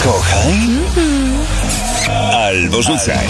Kochaj albo rzucaj.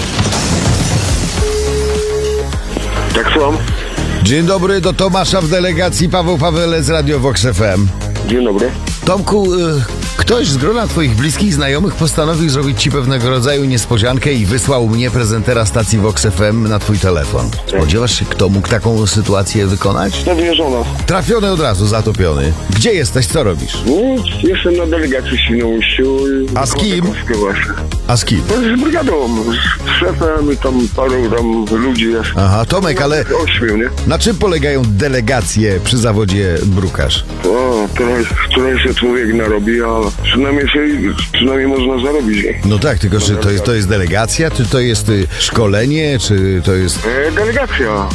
Tak, słucham. Dzień dobry, do Tomasza w delegacji, Paweł Pawele z Radio Vox FM. Dzień dobry. Tomku, ktoś z grona twoich bliskich znajomych postanowił zrobić ci pewnego rodzaju niespodziankę i wysłał mnie, prezentera stacji Vox FM, na twój telefon. Spodziewasz się, kto mógł taką sytuację wykonać? Zawierzona. Trafiony od razu, zatopiony. Gdzie jesteś, co robisz? No, jestem na delegacji w Świnoujściu. A z kim? Właśnie. A z kim? No, z brygadą, z szefem i tam paru tam ludzi jest. Aha, Tomek, ale 8, nie? na czym polegają delegacje przy zawodzie brukarz? O, trochę się człowiek narobi, ale przynajmniej można zarobić, nie? No tak, tylko czy to jest delegacja, czy to jest szkolenie, czy to jest... Delegacja.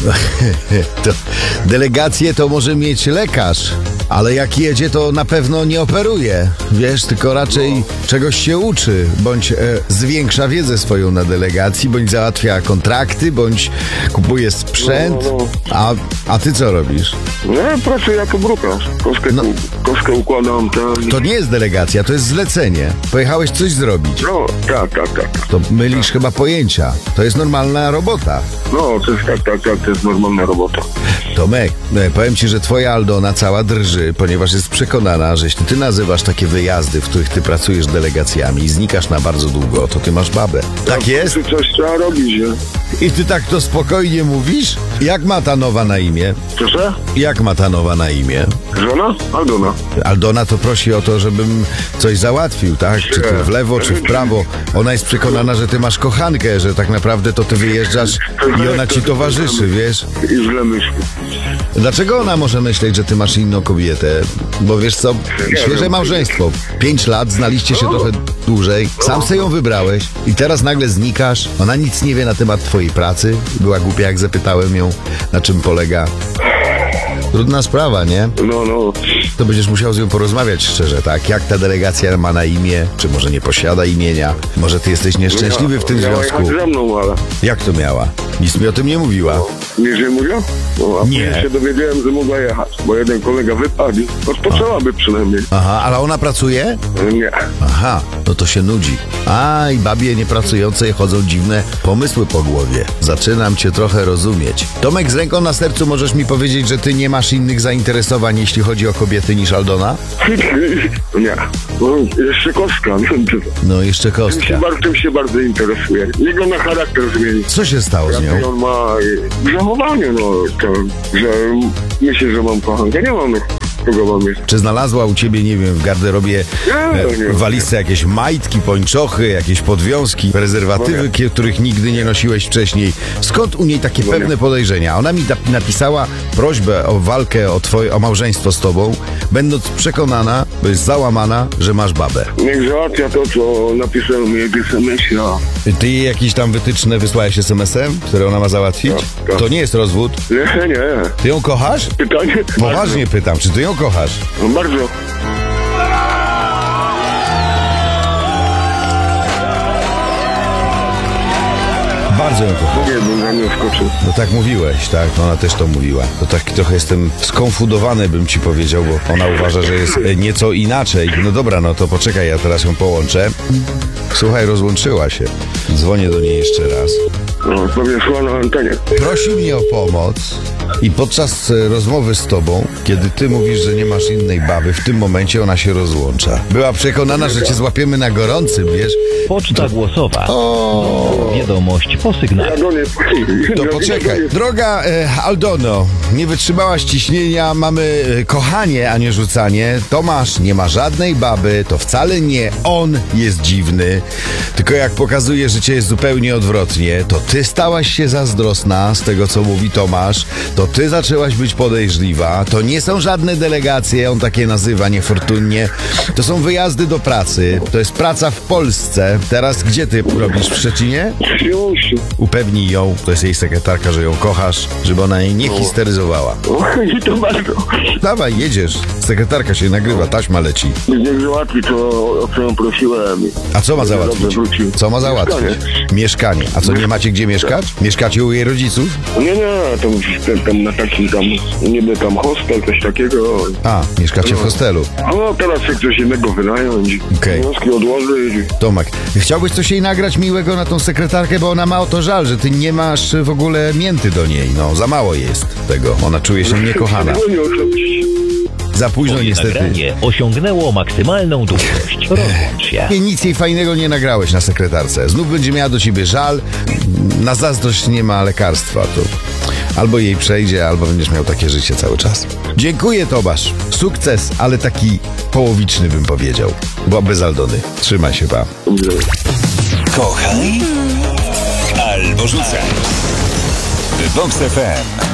Delegację to może mieć lekarz, ale jak jedzie, to na pewno nie operuje, wiesz, tylko raczej czegoś się uczy, bądź zwiększa wiedzę swoją na delegacji, bądź załatwia kontrakty, bądź kupuje sprzęt. A ty co robisz? Ja pracuję jako brukarz. Kostkę układam, tak. To nie jest delegacja, to jest zlecenie. Pojechałeś coś zrobić. No, tak. To mylisz chyba pojęcia. To jest normalna robota. No, to jest tak, to jest normalna robota. Tomek, powiem ci, że twoja Aldona cała drży, ponieważ jest przekonana, że jeśli ty nazywasz takie wyjazdy, w których ty pracujesz delegacjami i znikasz na bardzo długo, to ty masz babę. Tak jest? Coś trzeba robić, nie? I ty tak to spokojnie mówisz? Jak ma ta nowa na imię? Proszę? Jak ma ta nowa na imię? Żona? Aldona. Aldona to prosi o to, żebym coś załatwił, tak? Czy to w lewo, czy w prawo. Ona jest przekonana, że ty masz kochankę, że tak naprawdę to ty wyjeżdżasz i ona ci towarzyszy, wiesz? I źle myśli. Dlaczego ona może myśleć, że ty masz inną kobietę? Bo wiesz co, świeże małżeństwo, 5 lat, znaliście się trochę dłużej, sam se ją wybrałeś i teraz nagle znikasz, ona nic nie wie na temat twojej pracy, była głupia jak zapytałem ją, na czym polega. Trudna sprawa, nie? No. To będziesz musiał z nią porozmawiać szczerze, tak? Jak ta delegacja ma na imię? Czy może nie posiada imienia? Może ty jesteś nieszczęśliwy w tym Miała związku? jechać ze mną, ale... Jak to miała? Nic mi o tym nie mówiła. Nie, że mówią? No, a Nie. później się dowiedziałem, że mogła jechać, bo jeden kolega wypadł. Odpoczęłaby przynajmniej. Aha, ale ona pracuje? Nie. Aha, no to się nudzi. A, i babie niepracującej chodzą dziwne pomysły po głowie. Zaczynam cię trochę rozumieć. Tomek, z ręką na sercu możesz mi powiedzieć, że ty nie masz innych zainteresowań, jeśli chodzi o kobiety, niż Aldona? Nie. No, jeszcze kostka. No, jeszcze kostka. Tym się bardzo interesuje. Jego na charakter zmieni. Co się stało z nią? Jakie on ma w zachowaniu, no, to, że myślę, że mam kochankę. Nie mam kogo mam mieć. Czy znalazła u ciebie, nie wiem, w garderobie Nie. w walizce jakieś majtki, pończochy, jakieś podwiązki, prezerwatywy, których nigdy nie nosiłeś wcześniej? Skąd u niej takie pewne podejrzenia? Ona mi napisała prośbę o walkę o małżeństwo z tobą, będąc przekonana, bo jest załamana, że masz babę. Niech załatwia to, co napisałem jej w SMS-ie. Ty jej jakieś tam wytyczne wysłałeś SMS-em, które ona ma załatwić? Tak. To nie jest rozwód? Nie. Ty ją kochasz? Pytanie? Poważnie pytam, czy ty ją kochasz? No, bardzo. Bardzo ją kochasz. Nie, bym na nią wskoczył. No tak mówiłeś, tak? Ona też to mówiła. To tak trochę jestem skonfudowany, bym ci powiedział, bo ona uważa, że jest nieco inaczej. No dobra, no to poczekaj, ja teraz ją połączę. Słuchaj, rozłączyła się. Dzwonię do niej jeszcze raz. No, powieszła na antenie. Prosi mnie o pomoc i podczas rozmowy z tobą, kiedy ty mówisz, że nie masz innej baby, w tym momencie ona się rozłącza. Była przekonana, że cię złapiemy na gorącym, wiesz? Poczta głosowa. O, Wiadomość po sygnale. to poczekaj. Droga Aldono, nie wytrzymałaś ciśnienia, mamy kochanie, a nie rzucanie. Tomasz nie ma żadnej baby, to wcale nie on jest dziwny, tylko jak pokazuje życie jest zupełnie odwrotnie, to ty stałaś się zazdrosna z tego, co mówi Tomasz, to ty zaczęłaś być podejrzliwa, to nie są żadne delegacje, on takie nazywa niefortunnie, to są wyjazdy do pracy, to jest praca w Polsce. Teraz gdzie ty robisz? W Szczecinie? Upewnij ją, to jest jej sekretarka, że ją kochasz, żeby ona jej nie histeryzowała. I to bardzo. Dawaj, jedziesz. Sekretarka się nagrywa, taśma leci. Niech załatwi to, o co ją prosiłem. A co ma załatwić? Dobrze wrócił. Co ma załatwić? Mieszkanie. A co, nie macie gdzie mieszkać? Mieszkacie u jej rodziców? Nie, to tam na takim tam, niby tam hostel, coś takiego. A, mieszkacie w hostelu. No teraz chcę coś innego wynająć. Okej. Wnioski odłożyć. Tomek, chciałbyś coś jej nagrać miłego na tą sekretarkę, bo ona ma o to żal, że ty nie masz w ogóle mięty do niej. No, za mało jest tego. Ona czuje się niekochana. Za późno niestety. Nagranie osiągnęło maksymalną długość. Rozłącz się. I nic jej fajnego nie nagrałeś na sekretarce. Znów będzie miała do ciebie żal. Na zazdrość nie ma lekarstwa. To albo jej przejdzie, albo będziesz miał takie życie cały czas. Dziękuję, Tomasz. Sukces, ale taki połowiczny bym powiedział. Bo bez Aldony. Trzymaj się, pa. Kochaj albo rzucaj. Vox FM.